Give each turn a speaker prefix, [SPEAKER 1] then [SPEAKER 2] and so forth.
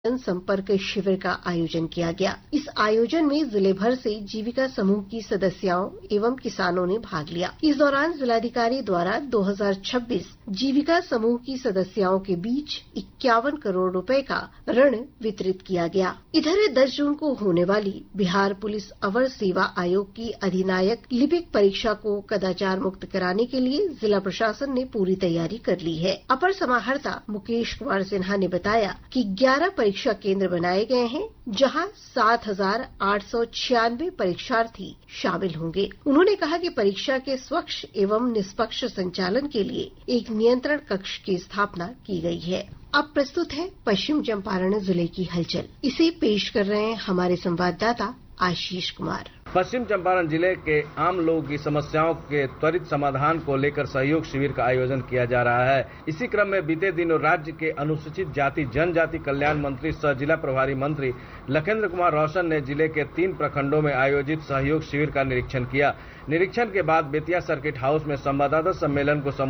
[SPEAKER 1] जनसंपर्क शिविर का आयोजन किया गया। इस आयोजन में जिले भर से जीविका समूह की सदस्याओं एवं किसानों ने भाग लिया। इस दौरान जिलाधिकारी द्वारा 2026 जीविका समूह की सदस्याओं के बीच 51 करोड़ रुपए का ऋण वितरित किया गया। इधर 10 जून को होने वाली बिहार पुलिस अवर सेवा आयोग की अधिनायक लिपिक परीक्षा को कदाचार मुक्त कराने के लिए जिला प्रशासन ने पूरी तैयारी कर ली है। अपर समाहर्ता मुकेश कुमार सिन्हा ने बताया कि 11 परीक्षा केंद्र बनाए गए हैं, जहां 7,896 परीक्षार्थी शामिल होंगे। उन्होंने कहा कि परीक्षा के स्वच्छ एवं निष्पक्ष संचालन के लिए एक नियंत्रण कक्ष की स्थापना की गई है। अब प्रस्तुत है पश्चिम चंपारण जिले की हलचल। इसे पेश कर रहे हैं हमारे संवाददाता आशीष कुमार।
[SPEAKER 2] पश्चिम चंपारण जिले के आम लोगों की समस्याओं के त्वरित समाधान को लेकर सहयोग शिविर का आयोजन किया जा रहा है। इसी क्रम में बीते दिनों राज्य के अनुसूचित जाति जनजाति कल्याण मंत्री सह जिला प्रभारी मंत्री लखेंद्र कुमार रोशन ने जिले के 3 प्रखंडों में आयोजित सहयोग शिविर का निरीक्षण किया। निरीक्षण के बाद बेतिया सर्किट हाउस में संवाददाता सम्मेलन को